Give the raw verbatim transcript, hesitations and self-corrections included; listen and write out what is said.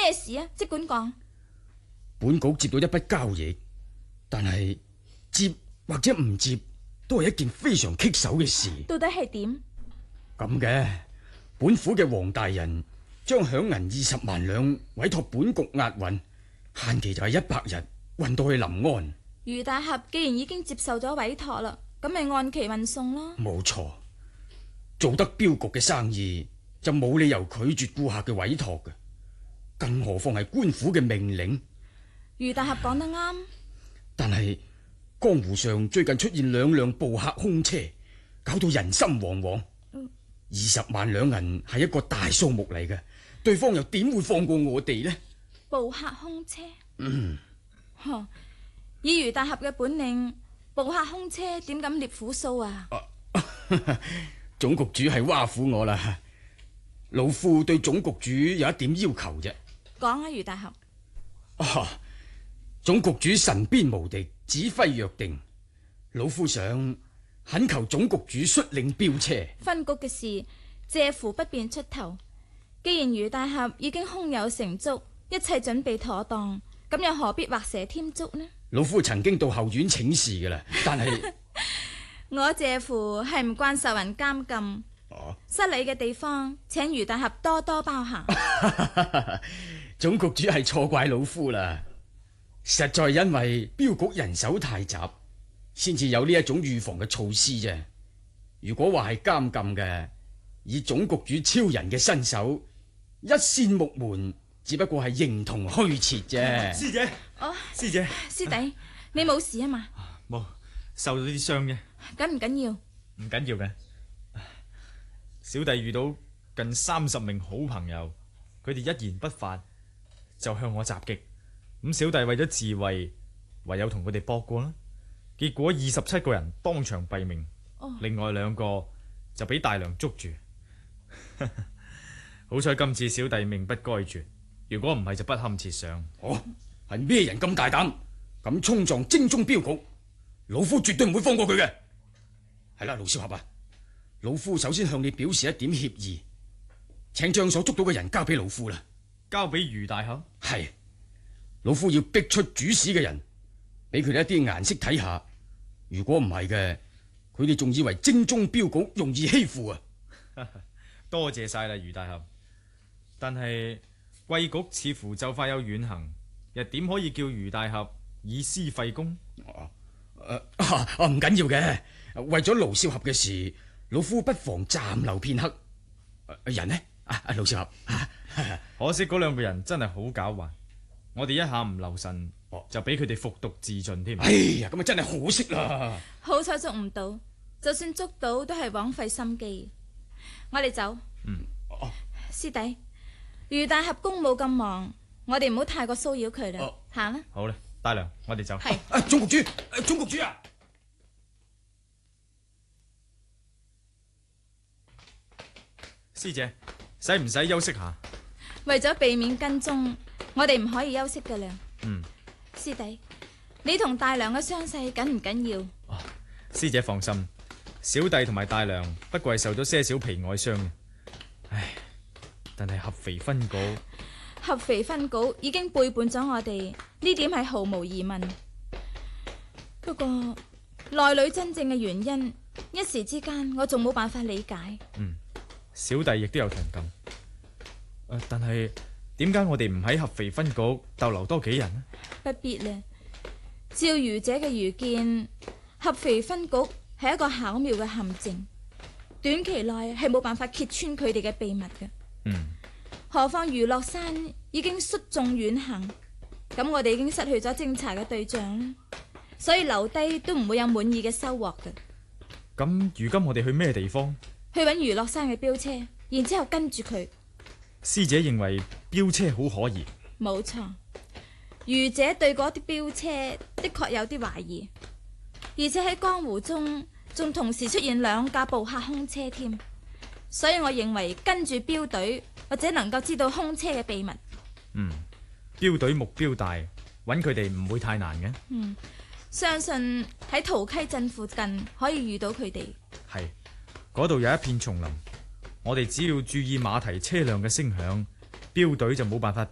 咩事啊？即管講。 本局接到一筆交易，但係接或者唔接都係一件非常棘手嘅事。 到底係點？ 咁嘅，本府嘅黃大人將響銀二十萬兩委託本局押運，限期就係一百日，運到去臨安。 余大俠既然已經接受咗委託啦，咁咪按期運送咯。 冇錯，做得鏢局嘅生意就冇理由拒絕顧客嘅委託嘅，更何況係官府嘅命令。 余大俠講得啱， 但係江湖上最近出現兩輛捕客空車，搞到人心惶惶。二十萬兩銀係一個大數目嚟嘅，對方又點會放過我哋呢？ 捕客空車， 嗯， 呵，以余大俠嘅本領，捕客空車點敢獵虎鬚啊？ 總局主係挖苦我啦，老夫對總局主有一點要求啫。 講啊，余大俠。 啊，總局主神鞭無敵，指揮若定，老夫想懇求總局主率領鏢車。 分局嘅事，謝乎不便出頭。既然余大俠已經胸有成竹，一切準備妥當，咁又何必畫蛇添足呢？ 老夫曾經到後院請示噶啦，但係我謝乎係唔慣受人監禁， 哦、 失禮嘅地方，請余大俠多多包涵。 總局主係錯怪老夫啦，實在因為鏢局人手太雜，先至有呢一種預防嘅措施啫。如果話係監禁嘅，以總局主超人嘅身手，一扇木門只不過係形同虛設啫。 師姐， 哦， 師姐， 師弟，你冇事啊嘛？ 冇，受咗啲傷啫。 緊唔緊要？ 唔緊要嘅。小弟遇到近三十名好朋友，佢哋一言不發就向我襲擊，咁小弟為咗自衛，唯有同佢哋搏過啦。結果二十七個人當場斃命， 哦、 另外兩個就俾大梁捉住。好彩今次小弟命不該絕，如果唔係就不堪設想。 哦，係咩人咁大膽，咁衝撞精忠鏢局？老夫絕對唔會放過佢嘅。係啦，盧少俠啊，老夫首先向你表示一點歉意，請將所捉到嘅人交俾老夫啦。 交俾余大俠？ 係，老夫要逼出主使嘅人，俾佢哋一啲顏色睇下。如果唔係嘅，佢哋仲以為精忠鏢局容易欺負啊！ 多謝晒啦，余大俠。但係貴局似乎就快有遠行，又點可以叫余大俠以私廢公？ 啊啊唔緊要嘅，為咗盧少俠嘅事，老夫不妨暫留片刻。啊、人呢？啊，盧少俠，啊、 可惜嗰兩個人真係好狡猾，我哋一下唔留神， 哦、 就俾佢哋服毒自盡添。 哎呀，咁啊真係可惜啦！ 好彩捉唔到，就算捉到都係枉費心機。我哋走。 嗯。 哦， 師弟，余大俠公務咁忙，我哋唔好太過騷擾佢啦。行啦。 好啦，大娘，我哋走。 係。 啊，總局主，啊，總局主啊！ 師姐，使唔使休息下？ 為咗避免跟蹤，我哋唔可以休息噶啦。 嗯。 師弟，你同大娘嘅傷勢緊唔緊要？ 哦，師姐放心，小弟同埋大娘不過係受咗些少皮外傷嘅。唉，但係合肥分局， 合肥分局已經背叛咗我哋，呢點係毫無疑問。不過內裏真正嘅原因，一時之間我仲冇辦法理解。 嗯。小弟亦都有同感，呃、但係點解我哋唔喺合肥分局逗留多幾日呢？ 不必啦。照愚者嘅愚見，合肥分局係一個巧妙嘅陷阱，短期內係冇辦法揭穿佢哋嘅秘密嘅。 嗯。 何況余樂山已經率眾遠行，咁我哋已經失去咗偵查嘅對象啦，所以留低都唔會有滿意嘅收穫嘅。 咁如今我哋去咩地方？ 去揾余樂山嘅標車，然之後跟住佢。 師姐認為標車好可疑。 冇錯，愚者對嗰啲標車的確有啲懷疑，而且喺江湖中仲同時出現兩架捕客空車添，所以我認為跟住標隊或者能夠知道空車嘅秘密。 嗯，標隊目標大，揾佢哋唔會太難嘅。 嗯，相信喺桃溪鎮附近可以遇到佢哋。 係。嗰度有一片叢林，我哋只要注意馬蹄車輛嘅聲響，標隊就冇辦法